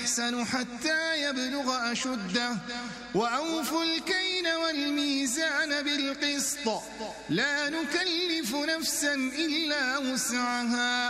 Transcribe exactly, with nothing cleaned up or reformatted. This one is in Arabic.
أحسن حتى يبلغ أشده وأوفوا الكيل والميزان بالقسط لا نكلف نفسا إلا وسعها